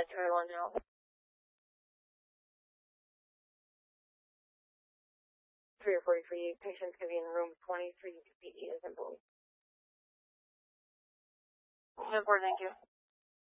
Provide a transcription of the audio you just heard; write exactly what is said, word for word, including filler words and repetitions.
at two one now. three or forty-three, patients could be in room twenty-three, B E is in blue. Thank you.